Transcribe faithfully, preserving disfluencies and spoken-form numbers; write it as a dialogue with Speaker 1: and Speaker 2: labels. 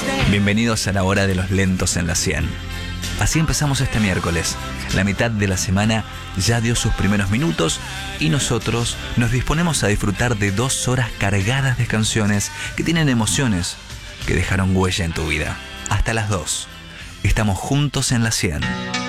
Speaker 1: Bienvenidos a la hora de los lentos en la cien. Así empezamos este miércoles. La mitad de la semana ya dio sus primeros minutos y nosotros nos disponemos a disfrutar de dos horas cargadas de canciones que tienen emociones que dejaron huella en tu vida. Hasta las dos. Estamos juntos en la cien.